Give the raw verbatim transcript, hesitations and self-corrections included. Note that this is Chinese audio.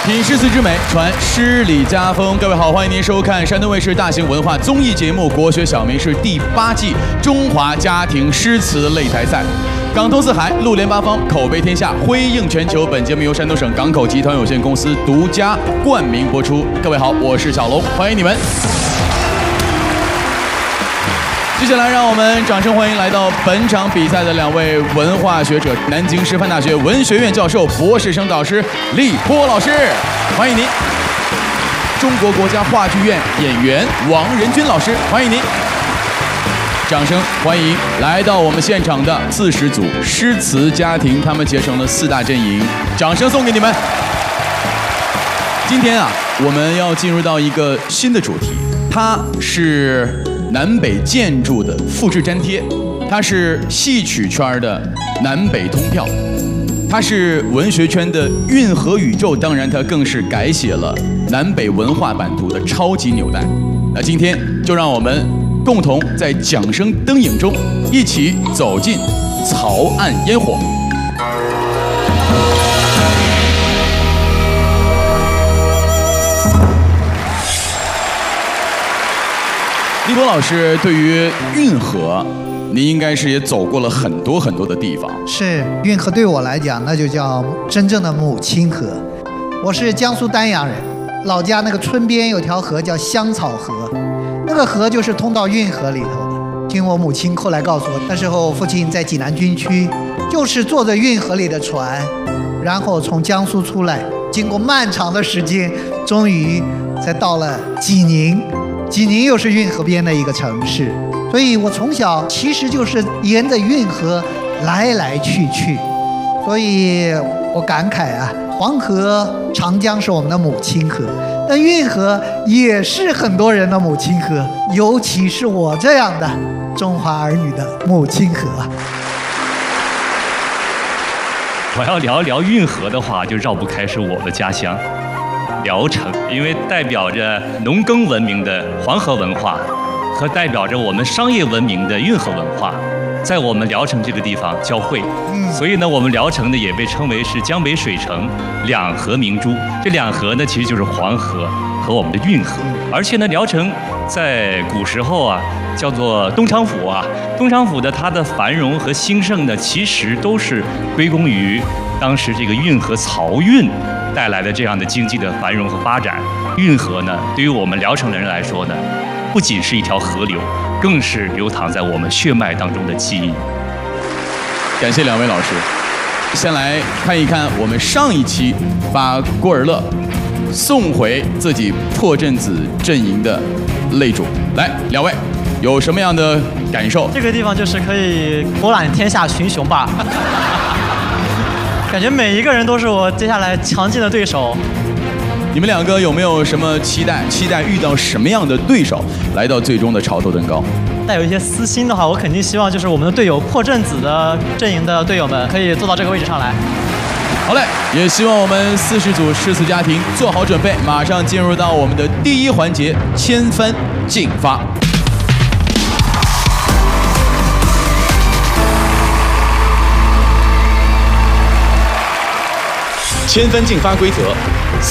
品诗词之美，传诗礼家风。各位好，欢迎您收看山东卫视大型文化综艺节目《国学小名诗》第八季中华家庭诗词擂台赛。港通四海，陆联八方，口碑天下，辉映全球。本节目由山东省港口集团有限公司独家冠名播出。各位好，我是小龙，欢迎你们。接下来，让我们掌声欢迎来到本场比赛的两位文化学者，南京师范大学文学院教授、博士生导师李波老师，欢迎您；中国国家话剧院演员王仁君老师，欢迎您。掌声欢迎来到我们现场的四十组诗词家庭，他们结成了四大阵营，掌声送给你们。今天啊，我们要进入到一个新的主题，它是南北建筑的复制粘贴，它是戏曲圈的南北通票，它是文学圈的运河宇宙，当然它更是改写了南北文化版图的超级纽带。那今天就让我们共同在桨声灯影中一起走进曹岸烟火。李波老师，对于运河，您应该是也走过了很多很多的地方。 是，运河对我来讲，那就叫真正的母亲河。我是江苏丹阳人，老家那个村边有条河叫香草河，那个河就是通到运河里头的。听我母亲后来告诉我，那时候父亲在济南军区，就是坐着运河里的船，然后从江苏出来，经过漫长的时间，终于才到了济宁。济宁又是运河边的一个城市，所以我从小其实就是沿着运河来来去去，所以我感慨啊，黄河、长江是我们的母亲河，但运河也是很多人的母亲河，尤其是我这样的中华儿女的母亲河啊。 我要聊一聊运河的话，就绕不开是我的家乡聊城，因为代表着农耕文明的黄河文化和代表着我们商业文明的运河文化，在我们聊城这个地方交汇。嗯，所以呢，我们聊城呢也被称为是江北水城，两河明珠。这两河呢，其实就是黄河和我们的运河。而且呢，聊城在古时候啊，叫做东昌府啊。东昌府的它的繁荣和兴盛呢，其实都是归功于当时这个运河漕运带来的这样的经济的繁荣和发展。运河呢，对于我们聊城的人来说呢，不仅是一条河流，更是流淌在我们血脉当中的记忆。 感谢两位老师。先来看一看我们上一期把郭尔乐送回自己破阵子阵营的擂主，来，两位有什么样的感受？ 这个地方就是可以博览天下群雄吧。感觉每一个人都是我接下来强劲的对手。 你们两个有没有什么期待？期待遇到什么样的对手，来到最终的潮头登高？ 带有一些私心的话，我肯定希望就是我们的队友破阵子的阵营的队友们可以坐到这个位置上来。 好嘞，也希望我们四十组诗词家庭做好准备，马上进入到我们的第一环节——千帆竞发。千帆竞发规则。